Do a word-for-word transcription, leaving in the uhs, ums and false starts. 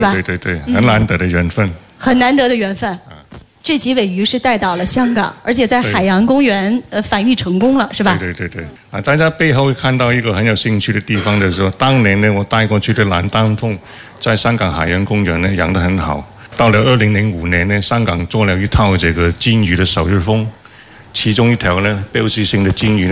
吧？ 对对对，很难得的缘分。 嗯、很难得的缘分。这几尾鱼是带到了香港，而且在海洋公园呃繁育成功了，是吧？ 对对对对。啊，大家背后会看到一个很有兴趣的地方的时候，当年呢我带过去的蓝当凤，在香港海洋公园呢养得很好。到了二零零五年呢，香港做了一套这个金鱼的首日封，其中一条呢标志性的金鱼呢。